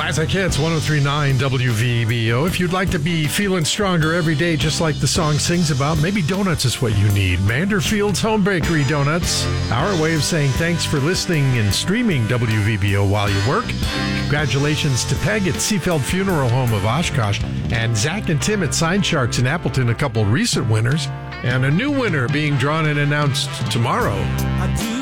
Classic Hits 103.9 WVBO. If you'd like to be feeling stronger every day, just like the song sings about, maybe donuts is what you need. Manderfield's Home Bakery Donuts. Our way of saying thanks for listening and streaming WVBO while you work. Congratulations to Peg at Seafeld Funeral Home of Oshkosh and Zach and Tim at Sign Sharks in Appleton, a couple recent winners, and a new winner being drawn and announced tomorrow.